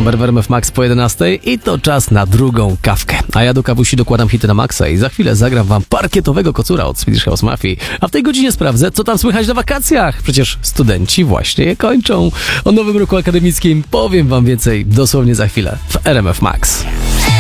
Bomber w RMF Max po 11 i to czas na drugą kawkę. A ja do kawusi dokładam hity na maksa i za chwilę zagram wam parkietowego kocura od Swedish House Mafii. A w tej godzinie sprawdzę, co tam słychać na wakacjach. Przecież studenci właśnie je kończą. O nowym roku akademickim powiem wam więcej dosłownie za chwilę w RMF Max.